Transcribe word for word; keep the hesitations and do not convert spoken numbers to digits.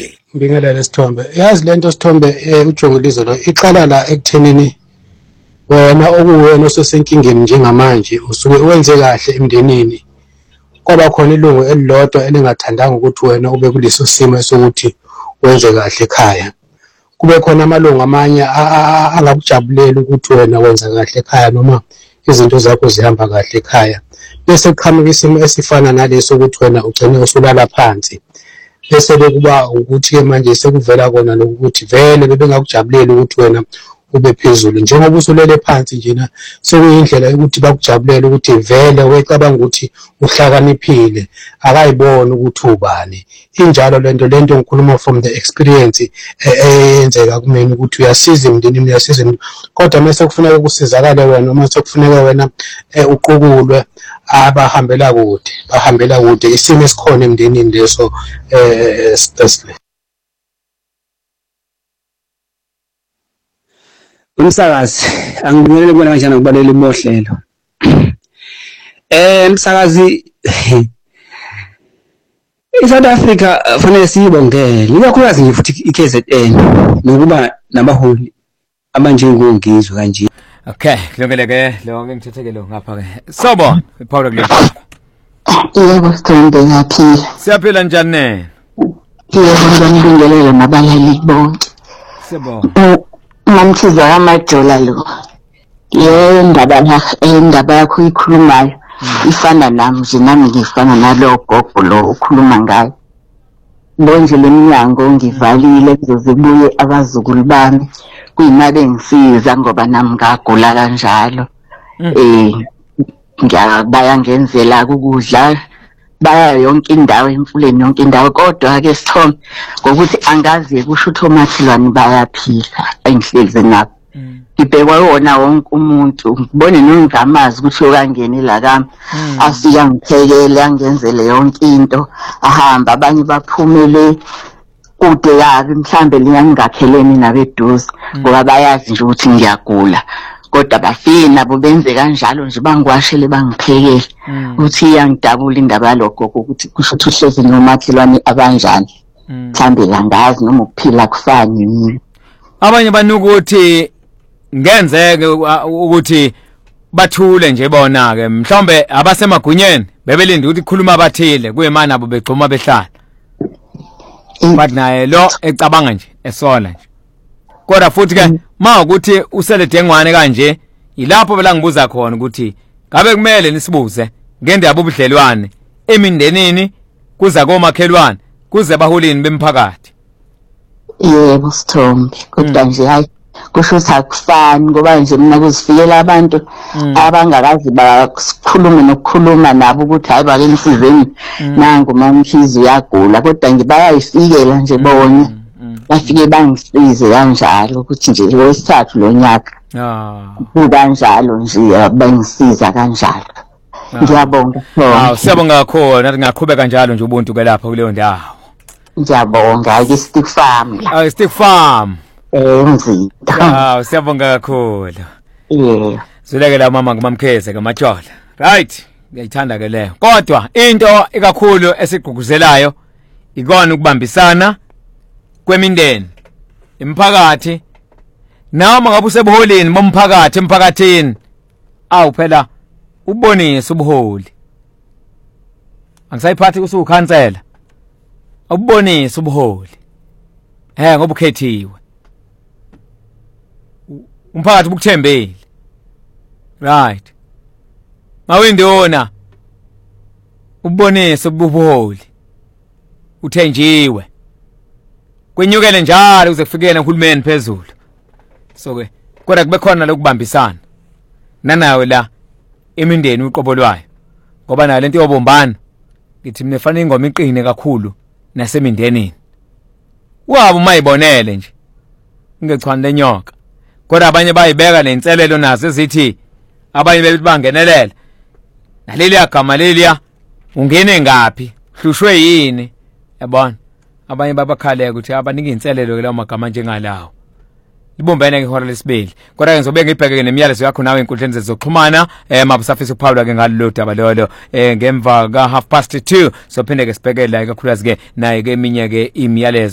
Sithombe. Ngibingelela Sithombe. Yazi lento Sithombe uJongolizo lo iqala la ekuthenini wena okuwena osesenkingeni njengamanje usuke wenze kahle emndenini. Kwaba khona ilungu elilodwa elingathandanga ukuthi wena ube kuleso simo sokuthi wenze kahle ekhaya. Kube khona amalungu amanye angakujabuleli ukuthi wena wenza kahle ekhaya noma izinto zakho zihamba kahle ekhaya. Bese kuqhamuka isimo esifana naleso ukuthi wena ugcine usulala phansi. Bese bekuba ukuthi ke manje sekuvela kona lokuthi vele bebengakujabuleli ukuthi wena ube phezulu njengoba usulele phansi njena sekuyindlela ukuthi bakujabulele ukuthi vele wecabanga ukuthi uhlakaniphile akayibona ukuthi ubani. Injalo lento lento ngikhuluma from the experience eyenzeka kumina ukuthi uyasiza emndenini uyasiza kodwa mase kufuneka kusizakale wena noma sekufuneka wena uqukulwe abahambela kude bahambela kude isimo esikhona emndenini leso eh specially. Umsakazi angibingelele kubona kanjani ukubalela imohlelo. Eh umsakazi iSouth Africa fanele siyibongele ikakhulukazi nje futhi iK Z N nokuba nabaholi abanjengongizwe kanje. Okay, kulungile ke lo ngithetheke lo ngapha ke. Sobo, iphawula kule. Yebo Sithombe ngiyaphila. Siyaphila njani ne? Yebo ngibingelele nabalali bonke. Sebo. Mamthiza amajola lo. Ye ndaba la indaba yakho ikhulumayo ifana nami nje nami ngifana nalo gogo lo ukhuluma ngayo. Bonje leminyango ngivalile kuzozibuye abazukulu bami kuyimali engisiza ngoba nami ngagula kanjalo. Eh ngiyabaya ngenzela ukudla baya yonke indawo emfuleni yonke indawo kodwa ke Sithombe ngokuthi angazi kusho uThomathilwane bayaphila engihlezi nabo. Ngibhekwa wona wonke umuntu ngibone nongamazi ukuthi okangene la kami afika ngiphekele angenzele yonke into ahamba abanye baphumele kude kabi mhlambe lingangakheleni nabeduze ngoba bayazi nje ukuthi ngiyagula kodwa bafike nabo benze kanjalo nje bangiwashele bangiphekele uthi iyangidabula indaba lokho ukuthi kusho ukuthi uhlezi noMathilwane abanjani mhlambe langazi noma ukuphila kufani yini. Abanye banukuthi ngenzeke ukuthi bathule nje bona ke mhlombe abasemagunyeni bebelinde ukuthi khuluma abathile kuyemana nabo begxuma behlala. But naye lo ecabanga nje esola nje. Kodwa futhi ke ma ukuthi usele dengwane kanje ilapho bela ngibuza khona ukuthi ngabe kumele nisibuze ngendaba ubudlelwane emindenini kuza komakhelwane kuze baholini bemphakathi. Yebo Sithombe kodwa nje hayi kusho ukuthi akufani ngoba nje mina kuzifikela abantu abangakazi bakhulume nokukhuluma nabo ukuthi hayi bake nisizeni nangu mamkhizi uyagula kodwa nje bayayifikela nje bona bafike bangisize kanjalo ukuthi nje lwesithathu lo nyaka ah kanjalo nje bangisiza kanjalo. Ngiyabonga. Hawu siyabonga kakhulu nathi ngaqhubeka kanjalo nje ubuntu ke lapha kuleyo ndawo. Ngiyabonga ke stick farm. Ah stick farm. Eh mzini. Hawu siyabonga kakhulu. Yeah. Zulekela mama ngumamkheze kamajola. Right. Ngiyayithanda ke leyo. Kodwa into ekakhulu esigqugquzelayo ikona ukubambisana kwemindeni imphakathi noma ngabe usebuholini bomphakathi emphakathini awu phela ubonise ubuholi angisayiphathi usukhansela ubonise ubuholi eh ngoba ukhethiwe umphakathi bukuthembele right mawindona ubonise ubuholi uthenjiwe kwenyukele njalo uze kufikele uhulumeni phezulu. So ke kodwa kube khona lokubambisana nanawe la emindeni uqobolwayo ngoba nayo lento yobombana ngithi mina fanele ingoma iqine kakhulu nasemindenini. Wabo mayibonele nje ingechwane lenyoka kodwa abanye bayibeka nenselelo nazo ezithi abanye bebangenelela naleli agama leliya ungene ngapi hlushwe yini yabona abanye babakhaleka ukuthi abanike inselelo lawo magama njengalawo. Libombene ke ihora lesibili kodwa ke ngizobe ngibheke nemiyalezo yakho nawe inkundleni zezokuxhumana eh mabusafisa ukuphawula ke ngalolu daba lolo eh ngemva ka half past two so phinde ke sibheke la ikakhulukazi ke naye ke eminye ke imiyalezo